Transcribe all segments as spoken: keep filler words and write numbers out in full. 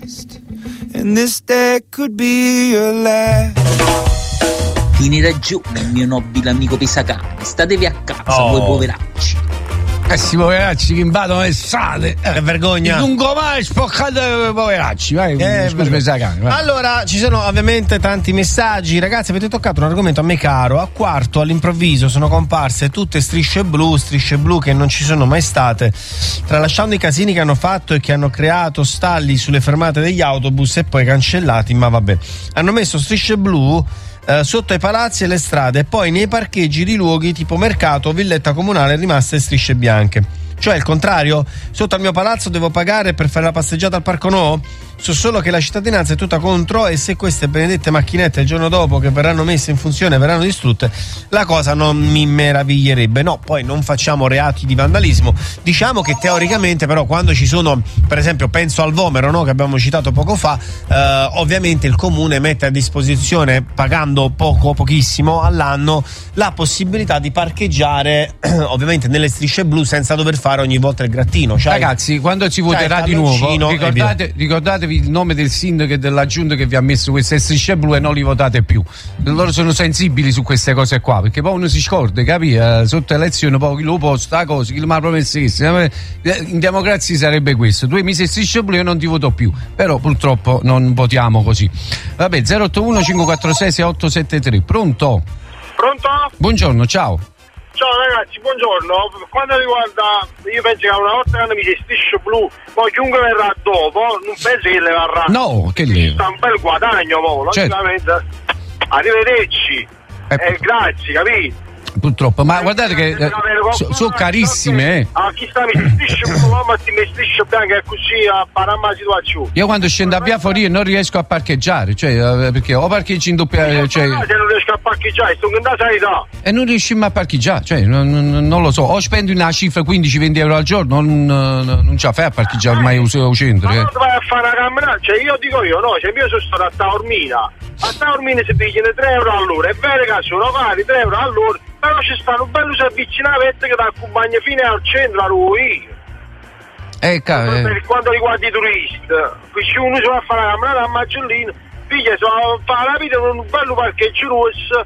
And this day could be your last. Tieni ragione, mio nobile amico Pesacane. Statevi a casa, oh. voi poveracci. Eh sì, poveracci che invadono le strade. Che vergogna. Un gomare spoccato poveracci, vai. Eh, Pesacane, vai. Allora, ci sono ovviamente tanti messaggi. Ragazzi, avete toccato un argomento a me caro. A quarto, all'improvviso, sono comparse tutte strisce blu, strisce blu che non ci sono mai state. Tralasciando i casini che hanno fatto e che hanno creato stalli sulle fermate degli autobus e poi cancellati, ma vabbè. Hanno messo strisce blu Uh, sotto ai palazzi e le strade e poi nei parcheggi di luoghi tipo mercato o villetta comunale rimaste strisce bianche. Cioè il contrario, sotto al mio palazzo devo pagare per fare la passeggiata al Parco No? So solo che la cittadinanza è tutta contro e se queste benedette macchinette il giorno dopo che verranno messe in funzione verranno distrutte, la cosa non mi meraviglierebbe. No, poi non facciamo reati di vandalismo. Diciamo che teoricamente però quando ci sono, per esempio penso al Vomero, no, che abbiamo citato poco fa, eh, ovviamente il comune mette a disposizione, pagando poco, pochissimo all'anno, la possibilità di parcheggiare ovviamente nelle strisce blu senza dover fare ogni volta il grattino. Cioè, ragazzi, quando si voterà di nuovo, ricordate, ricordatevi il nome del sindaco e della giunta che vi ha messo queste strisce blu e non li votate più. Loro sono sensibili su queste cose qua, perché poi uno si scorda, capi? Eh, sotto elezione poi chi lo posta cosa, chi lo ha promesso. In democrazia sarebbe questo: tu hai messo strisce blu e io non ti voto più, però purtroppo non votiamo così. Vabbè, zero otto uno cinque quattro sei sei otto sette tre. Pronto? Pronto? Buongiorno, ciao. Ciao ragazzi, buongiorno. Quando riguarda, io penso che una volta che hanno messo strisce blu, poi chiunque verrà dopo, non penso che le varrà. No, che lì? Sta un bel guadagno, poi, logicamente. Certo. Arrivederci. Eh, eh, grazie, capito? Purtroppo, ma guardate che eh, sono so carissime. Eh. Ah, chi sta mi strisce blu, mamma ti mi strisce bianca e così a parare la situazione. Io quando scendo a Via Foria non riesco a parcheggiare, cioè perché o parcheggi in doppia. Cioè... Se non riesco a parcheggiare, sto in da sanità. E non riusciamo a parcheggiare, cioè non, non, non lo so, o spendi una cifra quindici venti euro al giorno, non, non ce la fai a parcheggiare ormai al centro. Ma eh. non vai a fare una camminata, cioè io dico io, no, cioè io sono stato a Taormina. A Taormina si dicono tre euro all'ora, è vero che sono cari tre euro all'ora, però ci stanno un bello servizi navette che ti accompagna fino al centro a lui. Eh, ca- per quanto riguarda i turisti, qui uno si va a fare la camminata a Maggiolino, figlia si va a fare la vita con un bello parcheggio rosso,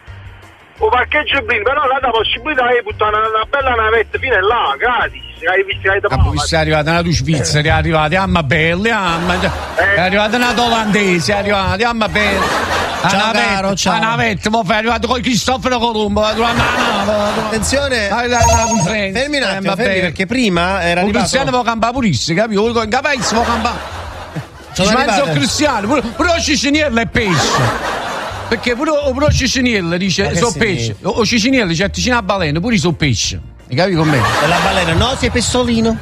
un parcheggio blu, però là la possibilità di buttare una, una bella navetta fino là, gratis. Hai visto che ah, poi è arrivata una Svizzera, è arrivata amma belle, amma, eh. è arrivata una olandese, è arrivata amma belle. Ciao caro, ciao. La navetta, mo' è arrivato con Cristoforo Colombo. Attenzione, fermi un attimo, fermi, perché prima era un arrivato... cristiano può campare purissimo, capito? In capaizzo può campare. Ci mangia un cristiano, pure, pure Ciciniello è pesce. Perché pure o Ciciniello dice sono pesce. O Ciciniello dice vicino a balena, pure sono pesce. Mi capi con me? E la balena no, sei pessolino.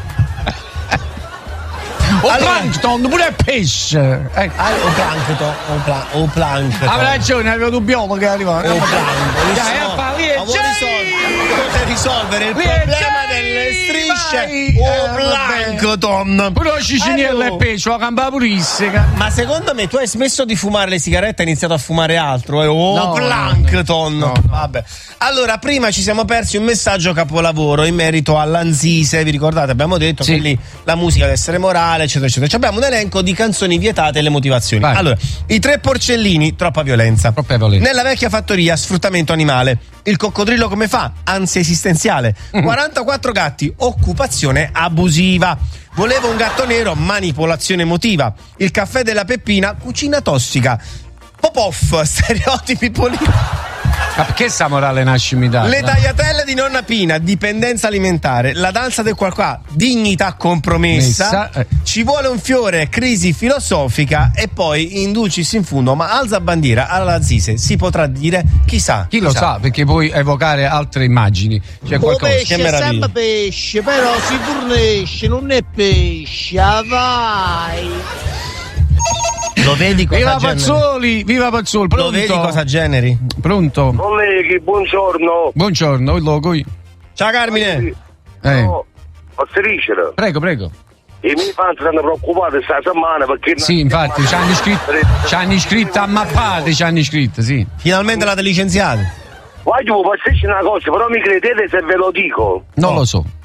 O allora, plankton, pure è pesce. Eh. Ah, o plankton, o, pla- o plankton. Ha ragione, aveva un biologo che è arrivato. O plankton. Vuole risolvere il problema delle strisce o plankton. Pure Ciciniello è pesce, o gamba purissima. Ma secondo me tu hai smesso di fumare le sigarette e hai iniziato a fumare altro. Eh? O no, plankton. No, no. Vabbè. Allora, prima ci siamo persi un messaggio capolavoro in merito all'Anzise. Vi ricordate? Abbiamo detto sì. che lì la musica deve essere morale, eccetera, eccetera. Ci abbiamo un elenco di canzoni vietate e le motivazioni. Vai. Allora, i tre porcellini, troppa violenza. Troppa violenza. Nella vecchia fattoria, sfruttamento animale. Il coccodrillo come fa? Ansia esistenziale. Mm-hmm. quarantaquattro gatti, occupazione abusiva. Volevo un gatto nero, manipolazione emotiva. Il caffè della Peppina, cucina tossica. Pop-off, stereotipi politici. Ma perché sta morale nasce mi dà? Le tagliatelle di nonna Pina, dipendenza alimentare. La danza del qualquà, dignità compromessa. Messa, eh. Ci vuole un fiore, crisi filosofica. E poi in dulcis in fundo, ma alza bandiera alla Zise. Si potrà dire chissà. Chi lo chissà. sa, perché puoi evocare altre immagini. C'è qualcosa. Pesce è sempre pesce, però si turnesce, non è pesce. Vai. Lo vedi cosa viva generi? Pazzoli, viva Pazzoli, pronto? Lo vedi cosa generi? Pronto? Colleghi, buongiorno. Buongiorno, il logo. Ciao Carmine. Eh. No, posso dicere? Prego, prego. I miei fans stanno preoccupati questa settimana perché... Sì, infatti, ci hanno iscritto, ci hanno iscritto a mappate, ci hanno iscritto, sì. Finalmente l'avete licenziato. Voglio passarci una cosa, però mi credete se ve lo dico? Non no. lo so.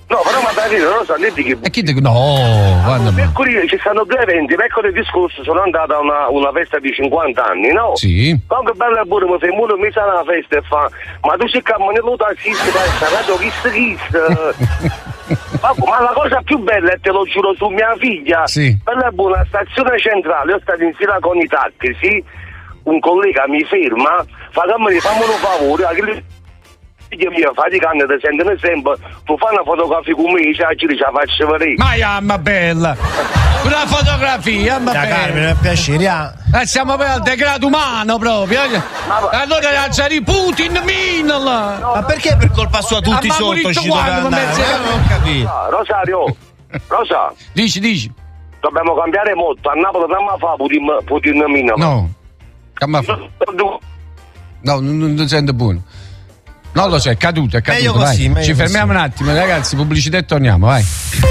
No, però ma da dire, non lo so, lì che... E chi dico? No, guarda. Mercoledì ci stanno due eventi, mercoledì scorso sono andato a una, una festa di cinquanta anni, no? Sì. Comunque bella pure, mi fai uno mi sa una festa e fa, ma tu sei camminato tassista, ma kiss kiss. Ma la cosa più bella, e te lo giuro su mia figlia, sì. Bella buona stazione centrale, io stato in fila con i taxi, un collega mi ferma, fa che mi fammi un favore, figlia mia, faticando, ti sentono sempre, tu fai una fotografia con me, cioè, ci la faccio vedere. Ma ja, ma bella! Una fotografia, ma ja, bella! Carmine, è piacere, ja. Eh, siamo per il degrado umano proprio! Ma, allora lanciare Putin, Minala! No, ma perché per colpa sua tutti sotto ci doveva andare? Eh, non capito. Ah, Rosario, Rosa. Dici, dici. Dobbiamo cambiare molto, a Napoli non fa Putin, Putin Minala. No. Come fa? No, non, non sento buono. Non lo so, è caduto, è caduto. Meglio così, meglio Ci fermiamo così. Un attimo, ragazzi, pubblicità e torniamo, vai.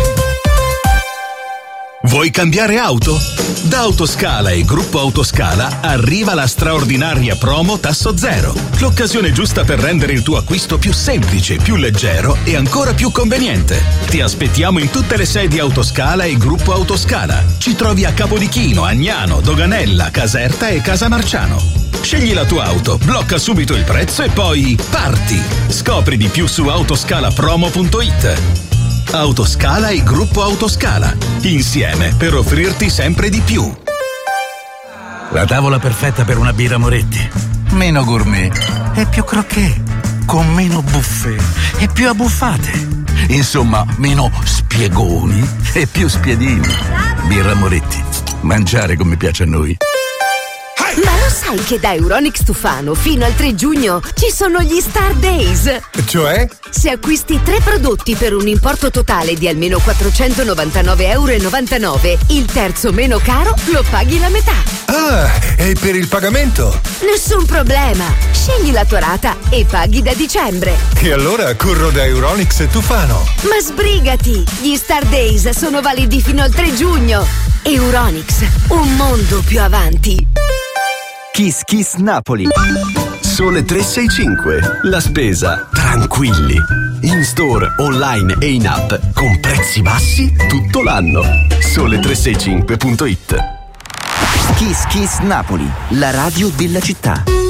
Vuoi cambiare auto? Da Autoscala e Gruppo Autoscala arriva la straordinaria promo Tasso Zero. L'occasione giusta per rendere il tuo acquisto più semplice, più leggero e ancora più conveniente. Ti aspettiamo in tutte le sedi Autoscala e Gruppo Autoscala. Ci trovi a Capodichino, Agnano, Doganella, Caserta e Casamarciano. Scegli la tua auto, blocca subito il prezzo e poi parti! Scopri di più su autoscalapromo punto it. Autoscala e Gruppo Autoscala, insieme per offrirti sempre di più. La tavola perfetta per una birra Moretti. Meno gourmet e più croquet, con meno buffet e più abbuffate. Insomma, meno spiegoni e più spiedini. Birra Moretti, mangiare come piace a noi. Ma lo sai che da Euronics Tufano fino al tre giugno ci sono gli Star Days? Cioè? Se acquisti tre prodotti per un importo totale di almeno quattrocentonovantanove e novantanove euro, il terzo meno caro lo paghi la metà. Ah, e per il pagamento? Nessun problema. Scegli la tua rata e paghi da dicembre. E allora corro da Euronics Tufano. Ma sbrigati! Gli Star Days sono validi fino al tre giugno. Euronics, un mondo più avanti. Kiss Kiss Napoli. Sole tre sei cinque. La spesa tranquilli. In store, online e in app con prezzi bassi tutto l'anno. Sole tre sei cinque punto it. Kiss Kiss Napoli, la radio della città.